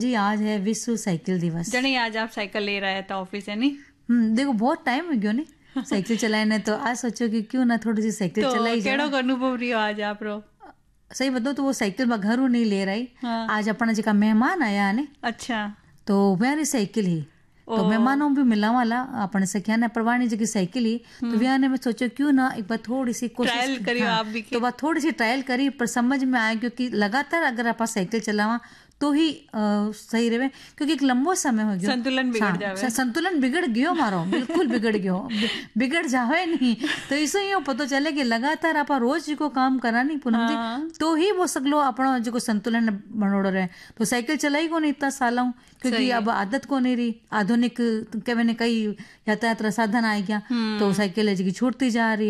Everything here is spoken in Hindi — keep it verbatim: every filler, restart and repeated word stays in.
जी आज है विश्व साइकिल दिवस। जने आज आप साइकिल ले रहे थे ऑफिस है नी? हम्म देखो बहुत टाइम हो गयो ने साइकिल चलाए ने, तो आज सोचो कि क्यों ना थोड़ी सी साइकिल तो चलाई जाए। केड़ो अनुभव रही आज आप रो? सही बताओ तो वो साइकिल में घरों नहीं ले रही। हाँ। आज अपना जका मेहमान आया ने, अच्छा, तो व्यारी साइकिल ही तो मेहमानों भी मिला वाला अपने सखिया ने परवानी जी की साइकिल ही, तो व्याह ने मैं सोचो क्यों ना एक बार थोड़ी सी कोशिश ट्रायल करियो आप भी। तो बात थोड़ी सी ट्रायल करी, पर समझ में आया क्योंकि लगातार अगर आप साइकिल चलावा तो ही आ, सही रहे, क्योंकि एक लंबो समय हो गयो संतुलन बिगड़ जावे। संतुलन बिगड़ गयो मारो, बिल्कुल बिगड़ गयो, बिगड़ जावे नहीं। तो इसो ही पता चले कि लगातार आप रोज को काम करा नहीं पूनम जी, तो ही वो सगलो अपना जो संतुलन बनोड़ो रहे। तो साइकिल चलाई को नहीं इतना साल हूँ, क्योंकि अब आदत को नहीं रही, आधुनिक कहवे ने कई यातायात साधन आ गया, तो साइकिल छूटती जा रही है।